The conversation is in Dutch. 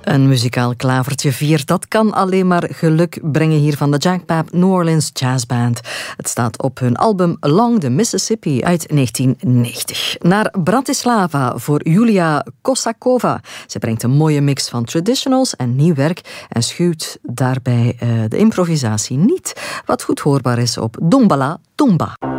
Een muzikaal klavertje viert, dat kan alleen maar geluk brengen hier van de Jack Papp New Orleans Jazz Band. Het staat op hun album Along the Mississippi uit 1990. Naar Bratislava voor Julia Kosakova. Ze brengt een mooie mix van traditionals en nieuw werk en schuwt daarbij de improvisatie niet, wat goed hoorbaar is op Dombala Tumba.